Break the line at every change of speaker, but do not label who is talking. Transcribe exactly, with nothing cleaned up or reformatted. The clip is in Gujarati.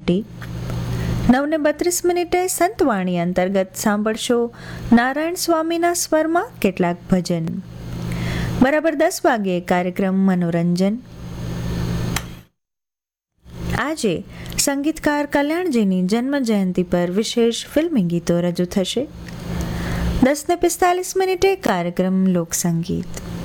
મોટી. નવને બત્રીસ મિનિટે સંતવાણી અંતર્ગત સાંભળશો નારાયણ સ્વામીના સ્વરમાં કેટલાક ભજન. બરાબર દસ વાગ્યે કાર્યક્રમ મનોરંજન. આજે સંગીતકાર કલ્યાણજીની જન્મ જયંતિ પર વિશેષ ફિલ્મી ગીતો રજૂ થશે. દસને પિસ્તાલીસ મિનિટે કાર્યક્રમ લોકસંગીત.